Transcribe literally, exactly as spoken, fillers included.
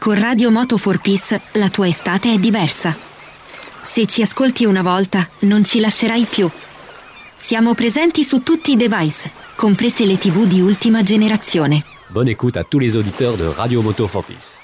Con Radio Moto for Peace la tua estate è diversa. Se ci ascolti una volta, non ci lascerai più. Siamo presenti su tutti i device, comprese le tivù di ultima generazione. Bonne écoute à tous les auditeurs de Radio Moto for Peace.